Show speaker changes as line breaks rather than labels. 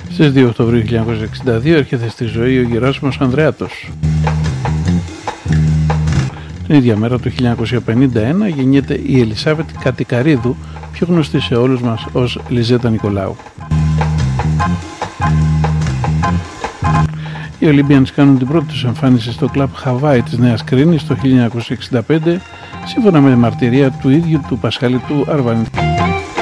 Στις 2 Οκτωβρίου 1962 έρχεται στη ζωή ο Γεράσιμος Ανδρεάτος. Την ίδια μέρα του 1951 γεννιέται η Ελισάβετ Κατικαρίδου, πιο γνωστή σε όλους μας ως Λιζέτα Νικολάου. Οι Olympians κάνουν την πρώτη τους εμφάνιση στο κλαμπ Χαβάη της Νέας Κρίνης το 1965, σύμφωνα με τη μαρτυρία του ίδιου του Πασχαλή του Αρβανίτη.